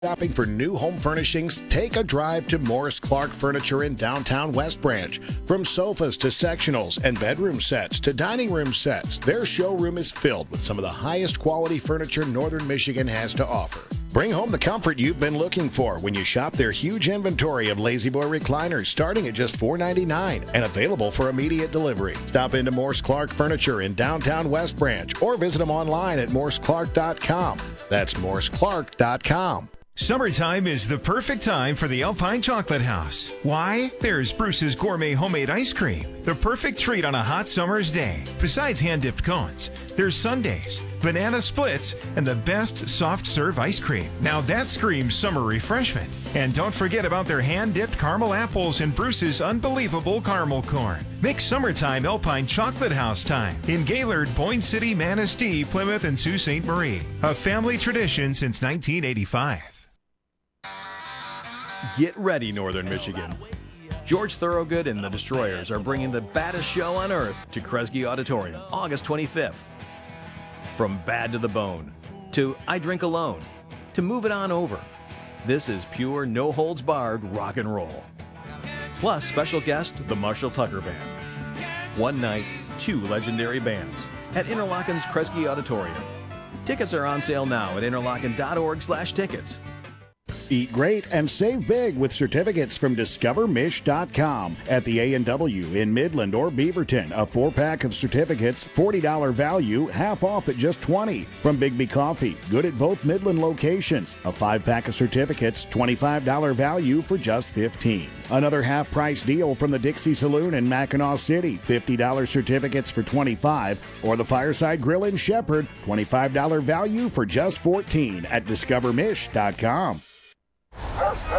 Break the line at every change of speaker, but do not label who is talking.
Shopping for new home furnishings? Take a drive to Morris Clark Furniture in downtown West Branch. From sofas to sectionals and bedroom sets to dining room sets, their showroom is filled with some of the highest quality furniture Northern Michigan has to offer. Bring home the comfort you've been looking for when you shop their huge inventory of La-Z-Boy recliners starting at just $4.99 and available for immediate delivery. Stop into Morris Clark Furniture in downtown West Branch or visit them online at morrisclark.com. That's morrisclark.com.
Summertime is the perfect time for the Alpine Chocolate House. Why? There's Bruce's Gourmet Homemade Ice Cream, the perfect treat on a hot summer's day. Besides hand-dipped cones, there's sundaes, banana splits, and the best soft-serve ice cream. Now that screams summer refreshment. And don't forget about their hand-dipped caramel apples and Bruce's unbelievable caramel corn. Make summertime Alpine Chocolate House time in Gaylord, Boyne City, Manistee, Plymouth, and Sault Ste. Marie. A family tradition since 1985.
Get ready, Northern Michigan. George Thorogood and the Destroyers are bringing the baddest show on earth to Kresge Auditorium, August 25th. From Bad to the Bone, to I Drink Alone, to Move It On Over, this is pure, no-holds-barred rock and roll. Plus, special guest, the Marshall Tucker Band. One night, two legendary bands at Interlochen's Kresge Auditorium. Tickets are on sale now at interlochen.org/tickets.
Eat great and save big with certificates from DiscoverMish.com. At the A&W in Midland or Beaverton, a 4-pack of certificates, $40 value, half off at just $20. From Bigby Coffee, good at both Midland locations, a 5-pack of certificates, $25 value for just $15. Another half-price deal from the Dixie Saloon in Mackinac City, $50 certificates for $25. Or the Fireside Grill in Shepherd, $25 value for just $14 at DiscoverMish.com.